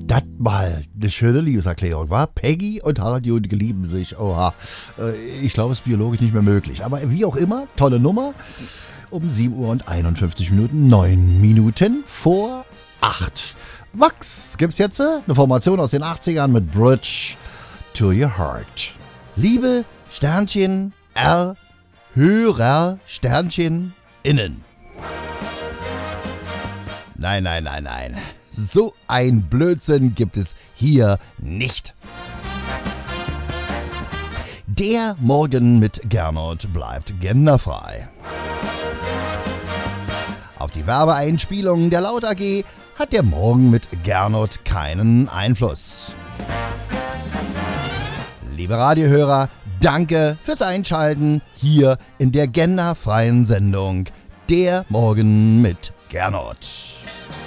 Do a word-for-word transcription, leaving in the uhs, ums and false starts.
Das mal eine schöne Liebeserklärung, war? Peggy und Harald Junke lieben sich. Oha. Ich glaube, es ist biologisch nicht mehr möglich. Aber wie auch immer, tolle Nummer. Um sieben Uhr und einundfünfzig Minuten, neun Minuten vor acht. Max, gibt's jetzt eine Formation aus den achtzigern mit Bridge to Your Heart. Liebe Sternchen R, Hörer Sternchen innen. Nein, nein, nein, nein. So ein Blödsinn gibt es hier nicht. Der Morgen mit Gernot bleibt genderfrei. Auf die Werbeeinspielungen der Laut A G hat der Morgen mit Gernot keinen Einfluss. Liebe Radiohörer, danke fürs Einschalten hier in der genderfreien Sendung Der Morgen mit Gernot.